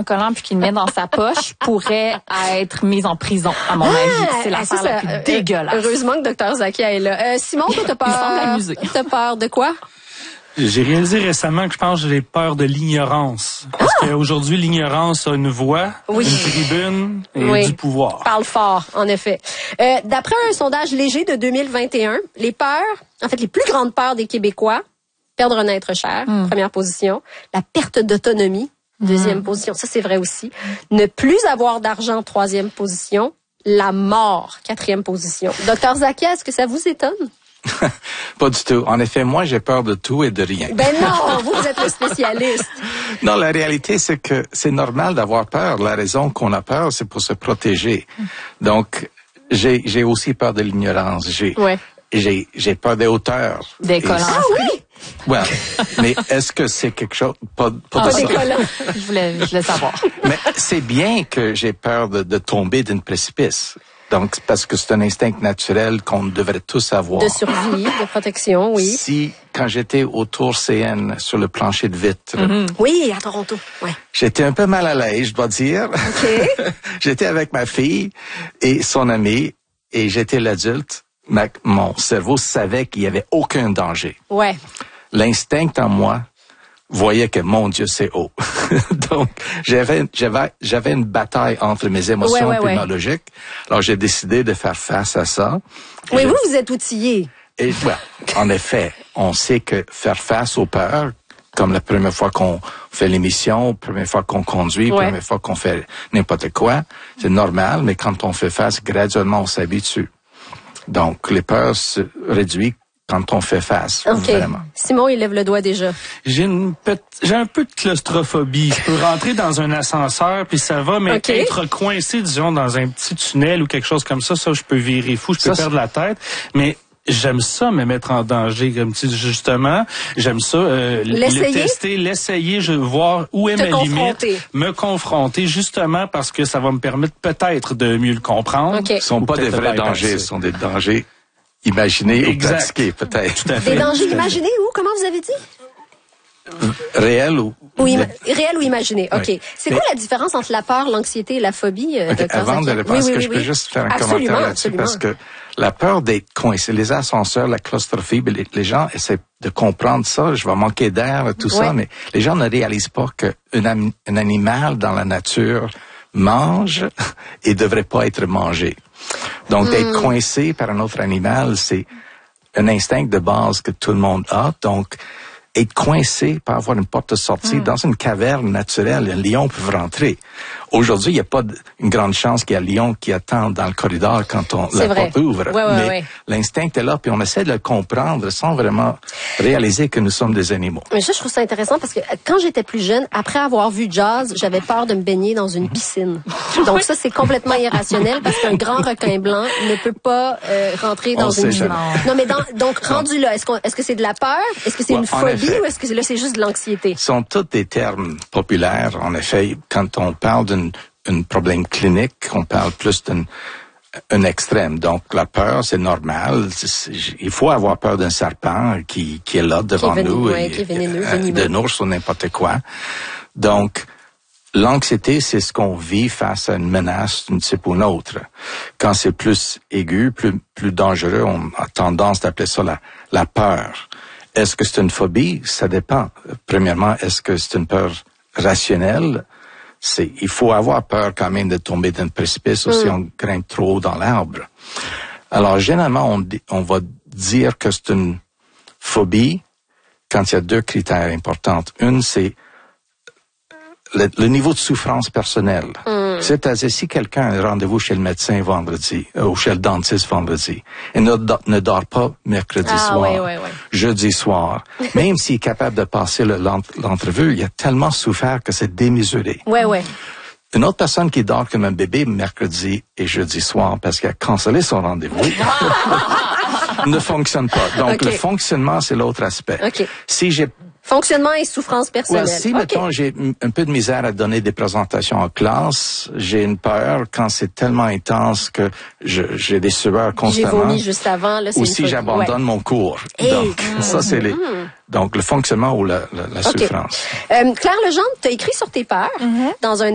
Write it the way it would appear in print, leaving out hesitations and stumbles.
autocollant puis qu'il le met dans sa poche pourrait être mis en prison, à mon avis. C'est l'affaire la plus dégueulasse. Heureusement que Dr Zakia est là. Simon, toi, t'as peur de quoi? J'ai réalisé récemment que je pense que j'ai peur de l'ignorance. Parce qu'aujourd'hui, l'ignorance a une voix, une tribune et du pouvoir. Parle fort, en effet. D'après un sondage léger de 2021, les plus grandes peurs des Québécois, perdre un être cher, première position, la perte d'autonomie, deuxième position, ça c'est vrai aussi, ne plus avoir d'argent, troisième position, la mort, quatrième position. Dr Zakia, est-ce que ça vous étonne? Pas du tout. En effet, moi, j'ai peur de tout et de rien. Ben non, vous êtes le spécialiste. Non, la réalité, c'est que c'est normal d'avoir peur. La raison qu'on a peur, c'est pour se protéger. Donc, j'ai aussi peur de l'ignorance. J'ai peur des hauteurs. Des collants. Ah oui? Ouais. Mais est-ce que c'est quelque chose? Pas de des collants. Je voulais savoir. Mais c'est bien que j'ai peur de tomber d'une précipice. Donc, parce que c'est un instinct naturel qu'on devrait tous avoir. De survie, de protection, oui. Si, quand j'étais au Tour CN sur le plancher de vitre. Oui, à Toronto, ouais. J'étais un peu mal à l'aise, je dois dire. OK. J'étais avec ma fille et son amie et j'étais l'adulte. Mon cerveau savait qu'il y avait aucun danger. Ouais. L'instinct en moi voyait que, mon Dieu, c'est haut. Donc, j'avais une bataille entre mes émotions et ma logique. Alors, j'ai décidé de faire face à ça. Oui, vous êtes outillé. Et en effet, on sait que faire face aux peurs, comme la première fois qu'on fait l'émission, la première fois qu'on conduit, la première fois qu'on fait n'importe quoi, c'est normal, mais quand on fait face, graduellement, on s'habitue. Donc, les peurs se réduisent quand on fait face, vraiment. Simon, il lève le doigt déjà. J'ai un peu de claustrophobie. Je peux rentrer dans un ascenseur, puis ça va, mais être coincé, disons, dans un petit tunnel ou quelque chose comme ça, je peux virer fou, je peux perdre la tête. Mais j'aime ça, me mettre en danger, comme tu dis, justement. J'aime ça, le tester, l'essayer, voir où est ma limite, me confronter, justement, parce que ça va me permettre peut-être de mieux le comprendre. Ce ne sont pas des vrais dangers, ce sont des dangers imaginés ou pratiqués, peut-être. Tout à fait. Des dangers imaginés ou, comment vous avez dit? Réel ou... Réel ou imaginé, OK. Oui. C'est quoi la différence entre la peur, l'anxiété et la phobie, Dr. Avant de répondre, je peux juste faire un commentaire là-dessus, parce que la peur d'être coincé, les ascenseurs, la claustrophobie, les gens essaient de comprendre ça, je vais manquer d'air, tout ça, mais les gens ne réalisent pas qu'un animal dans la nature mange et devrait pas être mangé. Donc, d'être coincé par un autre animal, c'est un instinct de base que tout le monde a. Donc, être coincé par avoir une porte de sortie dans une caverne naturelle, un lion peut rentrer. Aujourd'hui, il n'y a pas une grande chance qu'il y ait un lion qui attend dans le corridor quand la porte ouvre. Mais l'instinct est là, puis on essaie de le comprendre sans vraiment réaliser que nous sommes des animaux. Mais ça, je trouve ça intéressant parce que quand j'étais plus jeune, après avoir vu Jaws, j'avais peur de me baigner dans une piscine. Donc ça, c'est complètement irrationnel parce qu'un grand requin blanc ne peut pas rentrer dans une piscine. Non, mais donc rendu là, est-ce que c'est de la peur? Est-ce que c'est une phobie ou est-ce que là, c'est juste de l'anxiété? Ce sont tous des termes populaires, en effet. Quand on parle d'un problème clinique, on parle plus d'un extrême. Donc, la peur, c'est normal. Il faut avoir peur d'un serpent qui est là devant nous. Qui est vénéneux, d'un ours ou n'importe quoi. Donc, l'anxiété, c'est ce qu'on vit face à une menace d'une type ou une autre. Quand c'est plus aigu, plus dangereux, on a tendance d'appeler ça la peur. Est-ce que c'est une phobie? Ça dépend. Premièrement, est-ce que c'est une peur rationnelle? Il faut avoir peur quand même de tomber d'un précipice ou si on grimpe trop haut dans l'arbre. Alors, généralement, on va dire que c'est une phobie quand il y a deux critères importants. Une, c'est le niveau de souffrance personnelle. C'est-à-dire, si quelqu'un a un rendez-vous chez le médecin vendredi, ou chez le dentiste vendredi, et ne dort pas mercredi soir, jeudi soir, même s'il est capable de passer l'entrevue, il a tellement souffert que c'est démesuré. Une autre personne qui dort comme un bébé mercredi et jeudi soir parce qu'il a cancellé son rendez-vous ne fonctionne pas. Donc, le fonctionnement, c'est l'autre aspect. Si j'ai fonctionnement et souffrance personnelle. Si, mettons, j'ai un peu de misère à donner des présentations en classe, j'ai une peur quand c'est tellement intense que j'ai des sueurs constamment. J'ai vomi juste avant. Là, ou si j'abandonne mon cours. Donc, ça, c'est donc, le fonctionnement ou la souffrance. Claire Legendre, tu as écrit sur tes peurs dans un